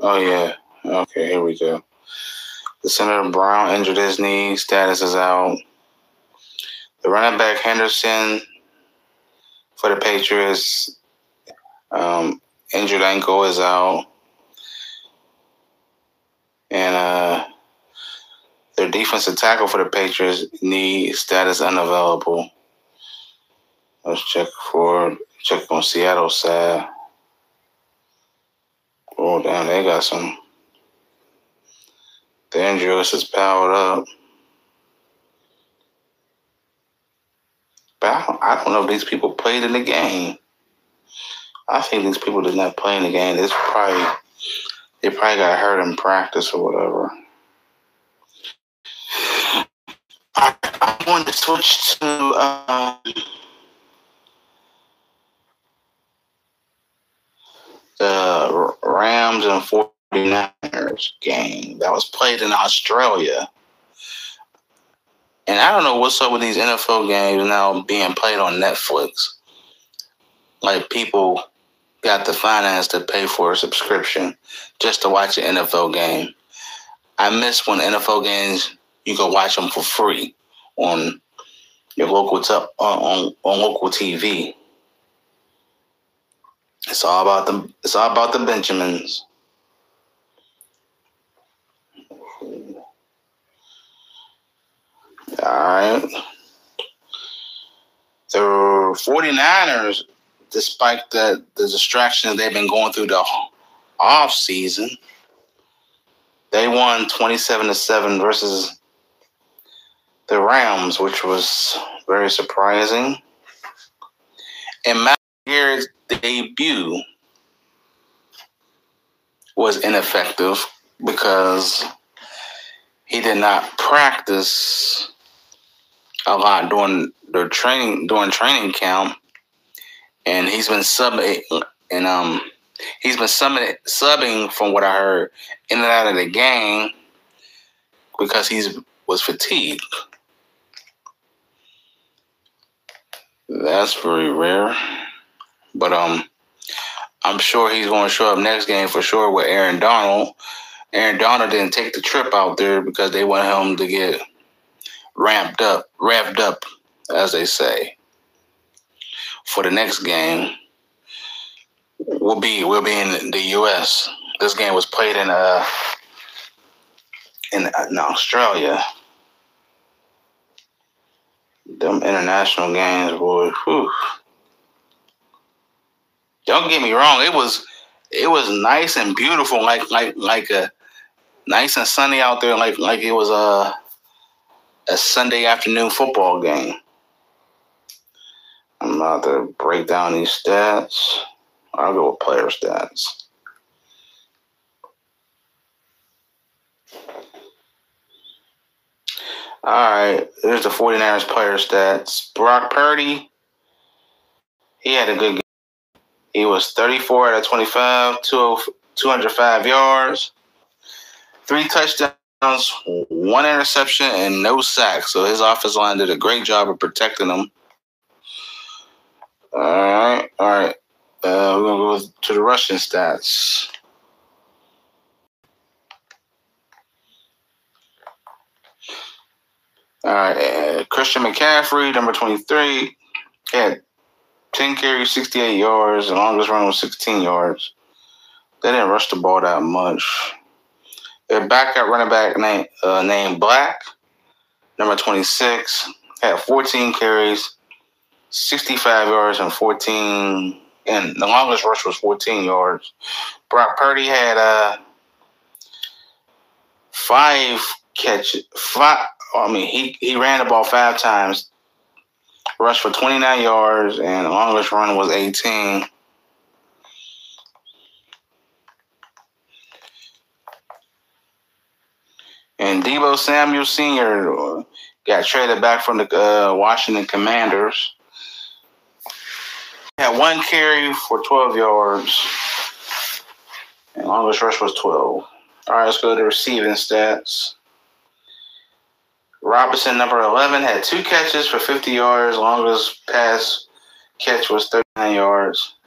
Oh, yeah. Okay, here we go. The Senator Brown injured his knee. Status is out. The running back Henderson for the Patriots, injured ankle is out. And their defensive tackle for the Patriots, knee status unavailable. Let's check on Seattle side. Oh, damn, they got some. The injury list is powered up. But I don't know if these people played in the game. I think these people did not play in the game. They probably got hurt in practice or whatever. I want to switch to the Rams and 49ers game that was played in Australia. And I don't know what's up with these NFL games now being played on Netflix. Like, people got the finance to pay for a subscription just to watch an NFL game. I miss when NFL games, you can watch them for free on your local on local TV. It's all about the Benjamins. All right. The 49ers, despite the distractions they've been going through the off season, they won 27-7 versus the Rams, which was very surprising. And Matt Garrett's debut was ineffective because he did not practice a lot during training camp, and he's been subbing from what I heard in and out of the game because he was fatigued. That's very rare, but I'm sure he's going to show up next game for sure with Aaron Donald. Aaron Donald didn't take the trip out there because they want him to get revved up, as they say, for the next game. We'll be in the U.S. This game was played in Australia. Them international games, boy. Whew. Don't get me wrong. It was nice and beautiful, like a nice and sunny out there, like it was a Sunday afternoon football game. I'm about to break down these stats. I'll go with player stats. All right, there's the 49ers player stats. Brock Purdy, he had a good game. He was 34 out of 25, 205 yards, 3 touchdowns, 1 interception, and no sacks. So his offensive line did a great job of protecting him. All right. We're going to go to the rushing stats. All right. Christian McCaffrey, number 23, had 10 carries, 68 yards. The longest run was 16 yards. They didn't rush the ball that much. Their backup running back named Black, number 26, had 14 carries, 65 yards, and the longest rush was 14 yards. Brock Purdy had 5 catches. He ran the ball 5 times, rushed for 29 yards, and the longest run was 18. And Deebo Samuel Sr. got traded back from the Washington Commanders. He had 1 carry for 12 yards, and longest rush was 12. All right, let's go to receiving stats. Robinson, number 11, had 2 catches for 50 yards. Longest pass catch was 39 yards.